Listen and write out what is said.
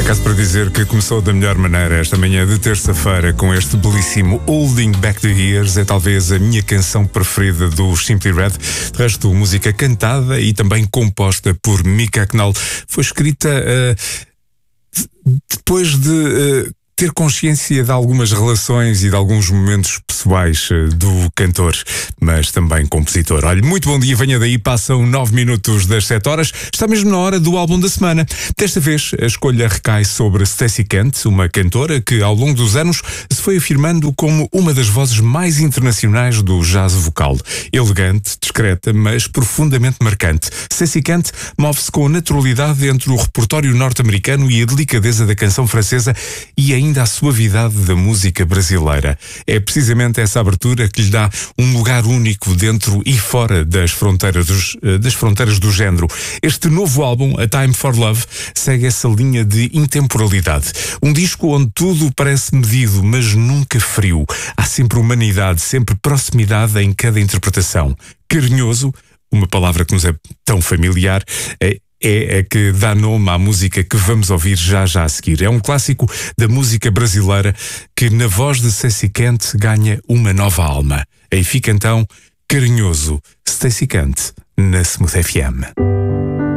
Acaso para dizer que começou da melhor maneira esta manhã de terça-feira com este belíssimo Holding Back the Years. É talvez a minha canção preferida dos Simply Red. De resto, música cantada e também composta por Mika Knall. Foi escrita depois de ter consciência de algumas relações e de alguns momentos pessoais do cantor, mas também compositor. Olha, muito bom dia, venha daí, passam 9 minutos das 7 horas, está mesmo na hora do álbum da semana. Desta vez a escolha recai sobre Stacey Kent, uma cantora que ao longo dos anos se foi afirmando como uma das vozes mais internacionais do jazz vocal. Elegante, discreta, mas profundamente marcante. Stacey Kent move-se com naturalidade entre o repertório norte-americano e a delicadeza da canção francesa e ainda a suavidade da música brasileira. É precisamente essa abertura que lhe dá um lugar único dentro e fora das fronteiras do género. Este novo álbum, A Time for Love, segue essa linha de intemporalidade. Um disco onde tudo parece medido, mas nunca frio. Há sempre humanidade, sempre proximidade em cada interpretação. Carinhoso, uma palavra que nos é tão familiar, é a que dá nome à música que vamos ouvir já a seguir. É um clássico da música brasileira que na voz de Stacey Kent ganha uma nova alma. Aí fica então Carinhoso, Stacey Kent, na Smooth FM.